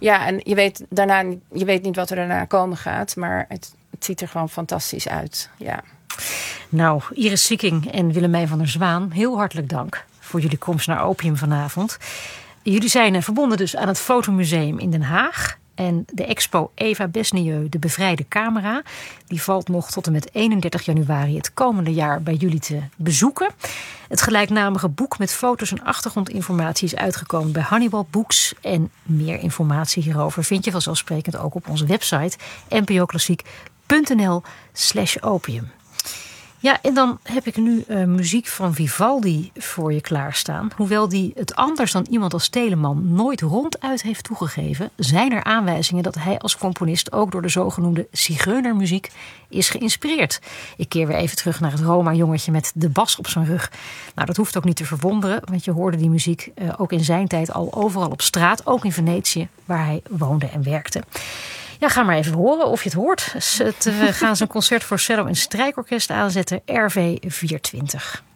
Ja, en je weet niet wat er daarna komen gaat. Maar het ziet er gewoon fantastisch uit. Ja. Nou, Iris Sieking en Willemijn van der Zwaan, heel hartelijk dank voor jullie komst naar Opium vanavond. Jullie zijn verbonden dus aan het Fotomuseum in Den Haag. En de expo Eva Besnieu, de bevrijde camera, die valt nog tot en met 31 januari het komende jaar bij jullie te bezoeken. Het gelijknamige boek met foto's en achtergrondinformatie is uitgekomen bij Hannibal Books. En meer informatie hierover vind je vanzelfsprekend ook op onze website npoklassiek.nl/opium. Ja, en dan heb ik nu muziek van Vivaldi voor je klaarstaan. Hoewel die het anders dan iemand als Telemann nooit ronduit heeft toegegeven, zijn er aanwijzingen dat hij als componist ook door de zogenoemde zigeunermuziek is geïnspireerd. Ik keer weer even terug naar het Roma-jongetje met de bas op zijn rug. Nou, dat hoeft ook niet te verwonderen, want je hoorde die muziek ook in zijn tijd al overal op straat, ook in Venetië, waar hij woonde en werkte. Ja, ga maar even horen of je het hoort. We gaan zijn concert voor cello en strijkorkest aanzetten, RV 420.